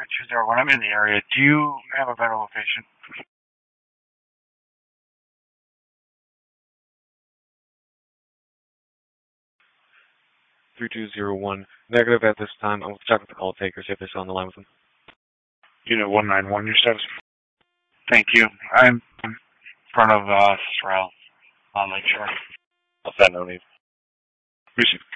When I'm in the area, do you have a better location? 3201. Negative at this time. I'm going to check with the call takers if they're still on the line with them. Unit 191, your status. Thank you. I'm in front of Sorrel on Lakeshore. I'll send no need. Receive.